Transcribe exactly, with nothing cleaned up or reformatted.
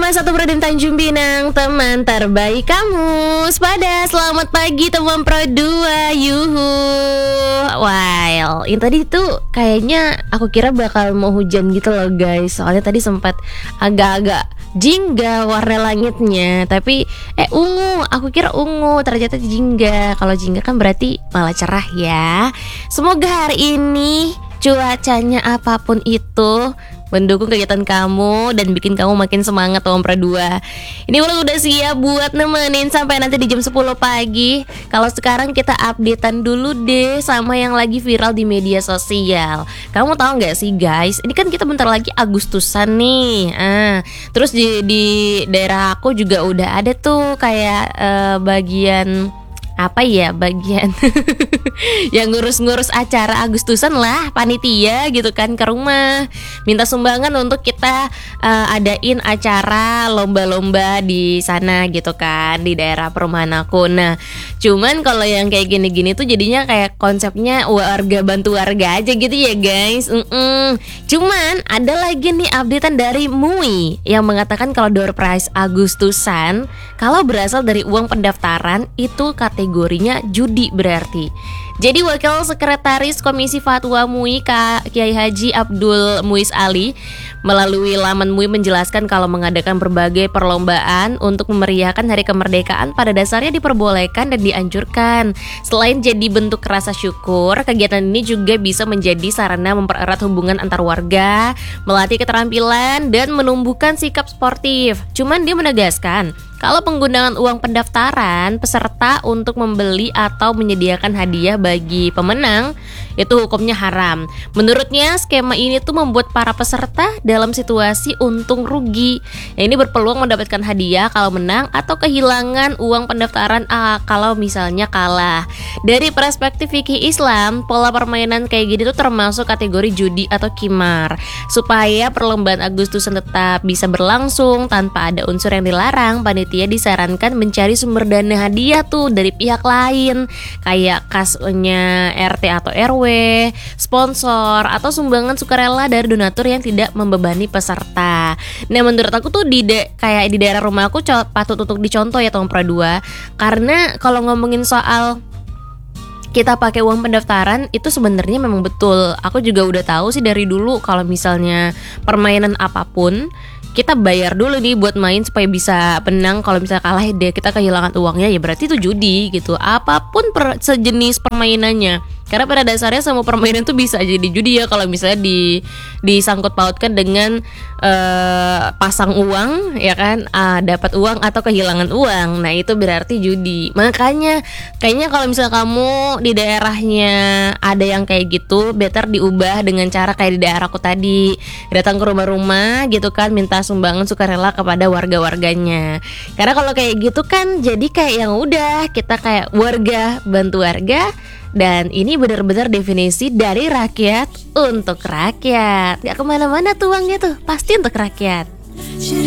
koma satu Prodem Tanjung Pinang, teman terbaik kamu. Sepada selamat pagi teman Pro dua. Yuhu. Wow, yang tadi tuh kayaknya aku kira bakal mau hujan gitu loh guys. Soalnya tadi sempat agak-agak jingga warna langitnya, tapi eh ungu, aku kira ungu, ternyata jingga. Kalau jingga kan berarti malah cerah ya. Semoga hari ini cuacanya apapun itu mendukung kegiatan kamu dan bikin kamu makin semangat Om Pro dua. Ini udah udah siap buat nemenin sampai nanti di jam sepuluh pagi. Kalau sekarang kita updatean dulu deh sama yang lagi viral di media sosial. Kamu tahu nggak sih guys, ini kan kita bentar lagi Agustusan nih. Ah, terus di di daerah aku juga udah ada tuh kayak uh, bagian apa ya bagian yang ngurus-ngurus acara Agustusan lah, panitia gitu kan ke rumah minta sumbangan untuk kita uh, adain acara lomba-lomba di sana gitu kan di daerah perumahan aku. Nah, cuman kalau yang kayak gini-gini tuh jadinya kayak konsepnya warga bantu warga aja gitu ya guys. Mm-mm. Cuman ada lagi nih updatean dari M U I yang mengatakan kalau door prize Agustusan kalau berasal dari uang pendaftaran itu kategori kategorinya judi berarti. Jadi Wakil Sekretaris Komisi Fatwa M U I Kiai Haji Abdul Muiz Ali melalui laman M U I menjelaskan kalau mengadakan berbagai perlombaan untuk memeriahkan Hari Kemerdekaan pada dasarnya diperbolehkan dan dianjurkan. Selain jadi bentuk rasa syukur, kegiatan ini juga bisa menjadi sarana mempererat hubungan antar warga, melatih keterampilan dan menumbuhkan sikap sportif. Cuman dia menegaskan kalau penggunaan uang pendaftaran peserta untuk membeli atau menyediakan hadiah bagi pemenang itu hukumnya haram. Menurutnya skema ini tuh membuat para peserta dalam situasi untung rugi. Ya, ini berpeluang mendapatkan hadiah kalau menang atau kehilangan uang pendaftaran ah, kalau misalnya kalah. Dari perspektif fikih Islam, pola permainan kayak gini tuh termasuk kategori judi atau qimar. Supaya perlombaan Agustusan tetap bisa berlangsung tanpa ada unsur yang dilarang, panitia disarankan mencari sumber dana hadiah tuh dari pihak lain kayak kasnya R T atau R W, sponsor atau sumbangan sukarela dari donatur yang tidak membebani peserta. Nah, menurut aku tuh di de- kayak di daerah rumah aku co- patut untuk dicontoh ya Tom Pro dua. Karena kalau ngomongin soal kita pakai uang pendaftaran itu sebenarnya memang betul. Aku juga udah tahu sih dari dulu kalau misalnya permainan apapun kita bayar dulu nih buat main supaya bisa menang. Kalau misalnya kalah deh kita kehilangan uangnya ya berarti itu judi gitu. Apapun per, sejenis permainannya. Karena pada dasarnya semua permainan tuh bisa jadi judi ya kalau misalnya di disangkut pautkan dengan uh, pasang uang ya kan, uh, dapat uang atau kehilangan uang. Nah, itu berarti judi. Makanya kayaknya kalau misalnya kamu di daerahnya ada yang kayak gitu, better diubah dengan cara kayak di daerahku tadi. Datang ke rumah-rumah gitu kan, minta sumbangan sukarela kepada warga-warganya. Karena kalau kayak gitu kan jadi kayak yang udah kita kayak warga bantu warga. Dan ini benar-benar definisi dari rakyat untuk rakyat. Gak kemana-mana tuh uangnya tuh, pasti untuk rakyat.